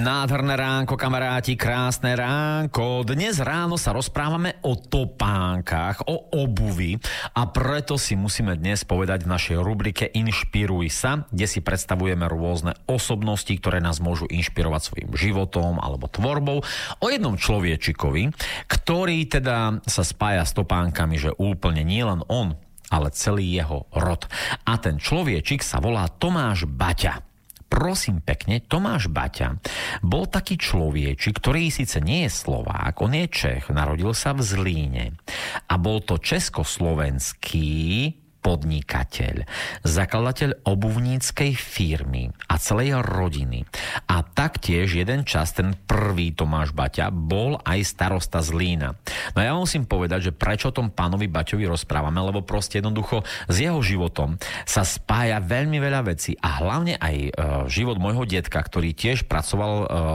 Nádherné ránko, kamaráti, krásne ránko. Dnes ráno sa rozprávame o topánkach, o obuvi a preto si musíme dnes povedať v našej rubrike Inšpiruj sa, kde si predstavujeme rôzne osobnosti, ktoré nás môžu inšpirovať svojim životom alebo tvorbou. O jednom človečikovi, ktorý teda sa spája s topánkami, že úplne nie len on, ale celý jeho rod. A ten človečik sa volá Tomáš Baťa. Prosím pekne, Tomáš Baťa bol taký človečik, ktorý síce nie je Slovák, on je Čech, narodil sa v Zlíne a bol to československý podnikateľ, zakladateľ obuvníckej firmy a celej rodiny. A taktiež jeden čas ten prvý Tomáš Baťa bol aj starosta Zlína. No ja musím povedať, že prečo o tom pánovi Baťovi rozprávame, lebo proste jednoducho s jeho životom sa spája veľmi veľa vecí a hlavne aj život môjho detka, ktorý tiež pracoval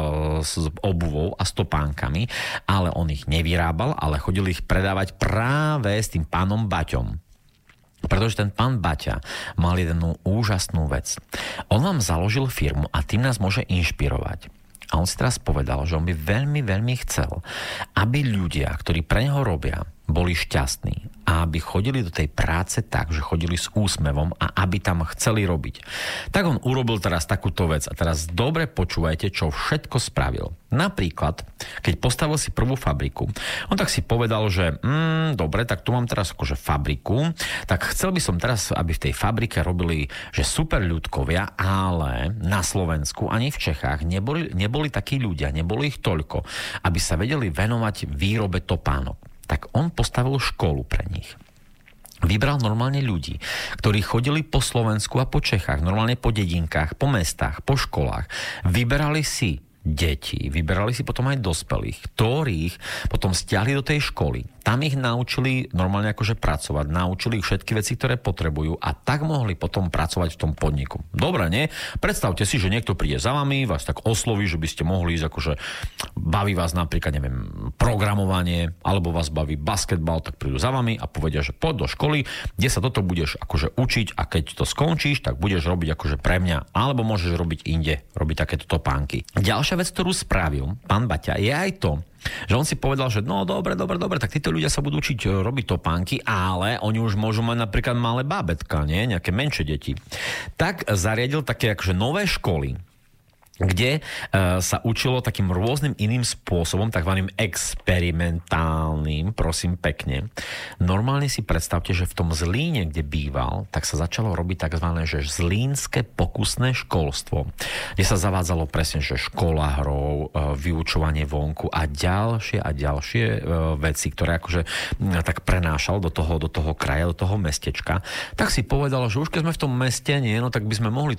s obuvou a s topánkami, ale on ich nevyrábal, ale chodil ich predávať práve s tým pánom Baťom. Pretože ten pán Baťa mal jednu úžasnú vec. On vám založil firmu a tým nás môže inšpirovať. A on si teraz povedal, že on by veľmi, veľmi chcel, aby ľudia, ktorí pre neho robia, boli šťastní a aby chodili do tej práce tak, že chodili s úsmevom a aby tam chceli robiť. Tak on urobil teraz takúto vec a teraz dobre počúvajte, čo všetko spravil. Napríklad, keď postavil si prvú fabriku, on tak si povedal, že dobre, tak tu mám teraz akože fabriku, tak chcel by som teraz, aby v tej fabrike robili, že super ľudkovia, ale na Slovensku ani v Čechách neboli takí ľudia, nebolo ich toľko, aby sa vedeli venovať výrobe topánok. Tak on postavil školu pre nich. Vybral normálne ľudí, ktorí chodili po Slovensku a po Čechách, normálne po dedinkách, po mestách, po školách. Vyberali si deti, vyberali si potom aj dospelých, ktorých potom stiahli do tej školy. Tam ich naučili normálne akože pracovať, naučili ich všetky veci, ktoré potrebujú a tak mohli potom pracovať v tom podniku. Dobre, nie? Predstavte si, že niekto príde za vami, vás tak osloví, že by ste mohli ísť akože baví vás napríklad, neviem, programovanie, alebo vás baví basketbal, tak prídu za vami a povedia, že poď do školy, kde sa toto budeš akože učiť a keď to skončíš, tak budeš robiť akože pre mňa, alebo môžeš robiť inde, robiť takéto topánky. Ďalšia vec, ktorú spravil pán Baťa, je aj to, že on si povedal, že no dobre, tak títo ľudia sa budú učiť robiť topánky, ale oni už môžu mať napríklad malé bábätka, nie? Nejaké menšie deti. Tak zariadil také akože nové školy, kde sa učilo takým rôznym iným spôsobom, takzvaným experimentálnym, prosím pekne. Normálne si predstavte, že v tom Zlíne, kde býval, tak sa začalo robiť takzvané, že zlínske pokusné školstvo, kde sa zavádzalo presne, že škola hrov, vyučovanie vonku a ďalšie veci, ktoré akože tak prenášal do toho kraja, do toho mestečka. Tak si povedal, že už keď sme v tom meste, nie, no tak by sme mohli